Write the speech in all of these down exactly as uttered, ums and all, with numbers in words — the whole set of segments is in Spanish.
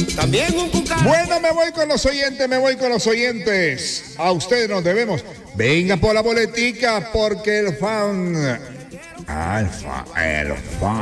También un cucaracho. Bueno, me voy con los oyentes, me voy con los oyentes. A ustedes nos debemos. Venga por la boletica porque el fan... Ah, el fan... El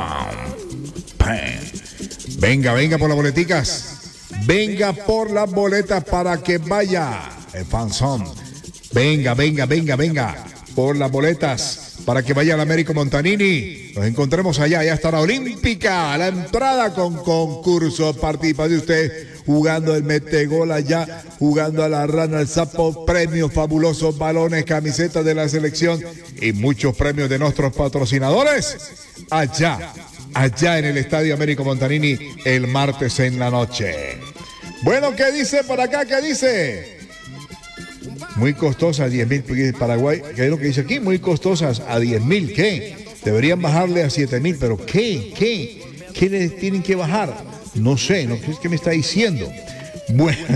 fan... Venga, venga por las boleticas. Venga por las boletas para que vaya el fanzón. Venga, venga, venga, venga. Por las boletas para que vaya al Américo Montanini. Nos encontremos allá. Allá está la Olímpica. La entrada con concurso. Participa de usted jugando el metegol allá. Jugando a la rana, al sapo. Premios fabulosos, balones, camisetas de la selección. Y muchos premios de nuestros patrocinadores. Allá. Allá en el Estadio Américo Montanini el martes en la noche. Bueno, ¿qué dice por acá? ¿Qué dice? Muy costosas, diez mil Paraguay. ¿Qué es lo que dice aquí? Muy costosas a diez mil. ¿Qué? Deberían bajarle a siete mil. ¿Pero qué? ¿Qué? ¿Qué les tienen que bajar? No sé, no sé qué me está diciendo. Bueno.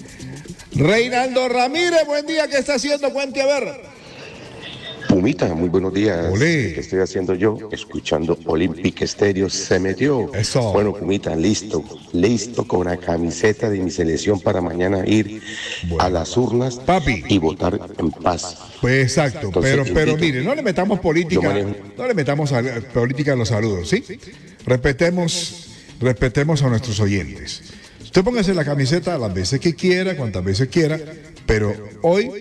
Reinaldo Ramírez, buen día. ¿Qué está haciendo? Cuente a ver. Pumita, muy buenos días. Olé. ¿Qué estoy haciendo yo? Escuchando Olympic Stereo, se metió. Eso. Bueno, Pumita, listo, listo con la camiseta de mi selección para mañana ir bueno. a las urnas, Papi. y votar en paz. Pues exacto, Entonces, pero, pero invito. mire, no le metamos política, manejo... no le metamos a, a política en los saludos, ¿sí? Respetemos, respetemos a nuestros oyentes. Usted póngase la camiseta las veces que quiera, cuantas veces quiera, pero hoy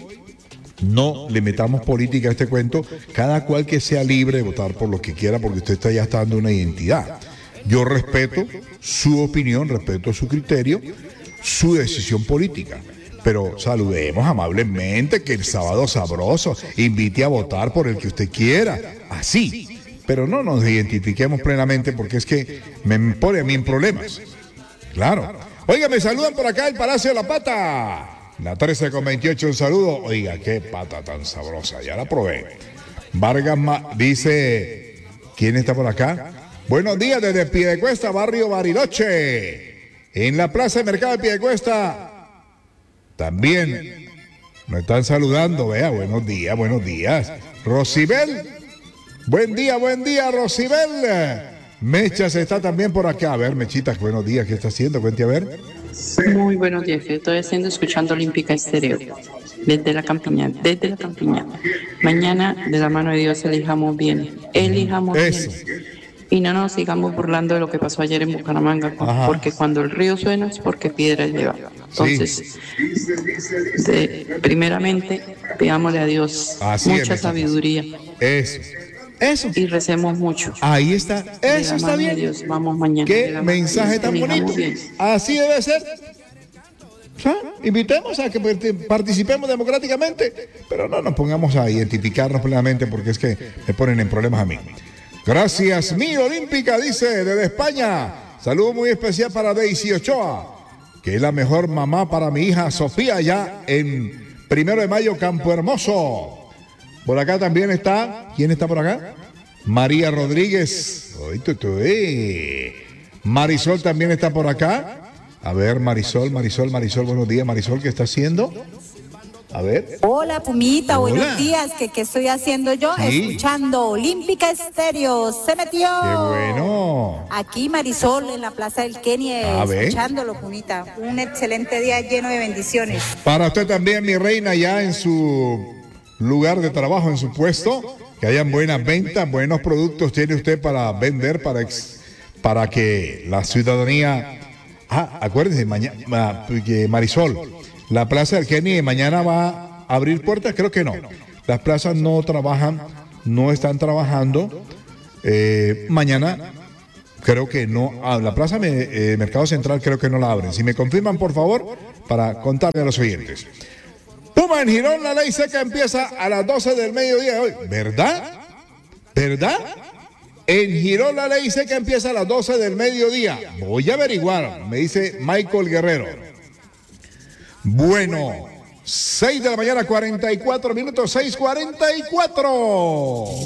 no le metamos política a este cuento, cada cual que sea libre de votar por lo que quiera, porque usted está ya está dando una identidad. Yo respeto su opinión, respeto su criterio, su decisión política, pero saludemos amablemente, que el sábado sabroso, invite a votar por el que usted quiera, así, pero no nos identifiquemos plenamente porque es que me pone a mí en problemas. Claro. Oiga, me saludan por acá el Palacio de la Pata. La trece con veintiocho, un saludo. Oiga, qué pata tan sabrosa, ya la probé. Vargas Ma dice, ¿quién está por acá? Buenos días desde Piedecuesta, barrio Bariloche. En la plaza de mercado de Piedecuesta. También nos están saludando, vea, buenos días, buenos días. Rosibel, buen día, buen día, Rosibel. Mechas está también por acá. A ver, Mechitas, buenos días, ¿qué está haciendo? Cuente a ver. Muy buenos días, que estoy haciendo escuchando Olímpica Estéreo desde la campiña, desde la campiña. Mañana, de la mano de Dios, elijamos bien, elijamos Eso. bien. Y no nos sigamos burlando de lo que pasó ayer en Bucaramanga, Ajá. porque cuando el río suena es porque piedra lleva. Entonces, sí. de, primeramente, pidámosle a Dios Así mucha es, sabiduría. Eso. Eso. Y recemos mucho. Ahí está. Eso está bien. Dios, vamos mañana. Qué mensaje tan bonito. Así debe ser. ¿Ah? Invitemos a que participemos democráticamente, pero no nos pongamos a identificarnos plenamente porque es que me ponen en problemas a mí. Gracias, mi Olímpica, dice desde España. Saludo muy especial para Daisy Ochoa, que es la mejor mamá para mi hija Sofía, ya en Primero de Mayo, Campo Hermoso. Por acá también está, ¿quién está por acá? María Rodríguez. Uy, tu, tu, eh. Marisol también está por acá. A ver, Marisol, Marisol, Marisol, buenos días. Marisol, ¿qué está haciendo? A ver. Hola, Pumita, Hola. buenos días. ¿Qué, ¿Qué estoy haciendo yo? Sí. Escuchando Olímpica Estéreo. ¡Se metió! ¡Qué bueno! Aquí Marisol, en la Plaza del Kenie, A ver. escuchándolo, Pumita. Un excelente día lleno de bendiciones. Para usted también, mi reina, ya en su lugar de trabajo, en su puesto, que hayan buenas ventas, buenos productos tiene usted para vender, para, ex, para que la ciudadanía... Ah, acuérdense, mañana, Marisol, la Plaza del Kenie mañana va a abrir puertas, creo que no. Las plazas no trabajan, no están trabajando. Eh, mañana creo que no, ah, la Plaza eh, Mercado Central creo que no la abren. Si me confirman, por favor, para contarle a los oyentes. Puma en Girón, la ley seca empieza a las doce del mediodía de hoy. ¿Verdad? ¿Verdad? En Girón, la ley seca empieza a las doce del mediodía. Voy a averiguar, me dice Michael Guerrero. Bueno, seis de la mañana, cuarenta y cuatro minutos, seis cuarenta y cuatro.